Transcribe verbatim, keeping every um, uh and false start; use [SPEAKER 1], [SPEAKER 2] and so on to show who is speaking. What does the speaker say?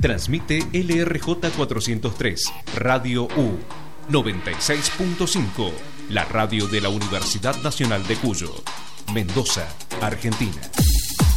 [SPEAKER 1] Transmite L R J cuatrocientos tres, Radio U, noventa y seis punto cinco, la radio de la Universidad Nacional de Cuyo, Mendoza, Argentina.